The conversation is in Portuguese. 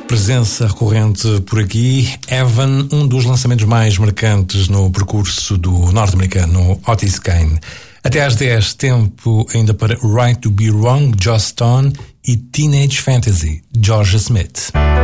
Presença recorrente por aqui, Evan, um dos lançamentos mais marcantes no percurso do norte-americano Otis Kane. Até às 10, tempo ainda para Right to Be Wrong, Joss Stone e Teenage Fantasy, Georgia Smith.